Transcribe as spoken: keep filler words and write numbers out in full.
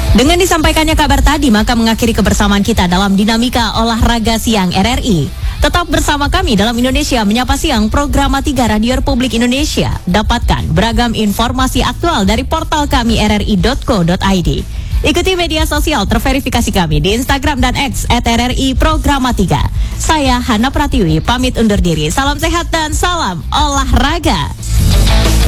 Dengan disampaikannya kabar tadi, maka mengakhiri kebersamaan kita dalam Dinamika Olahraga Siang R R I. Tetap bersama kami dalam Indonesia Menyapa Siang, program tiga Radio Republik Indonesia. Dapatkan beragam informasi aktual dari portal kami r r i dot co dot i d. Ikuti media sosial terverifikasi kami di Instagram dan X at R R I Programa tiga. Saya Hana Pratiwi, pamit undur diri. Salam sehat dan salam olahraga.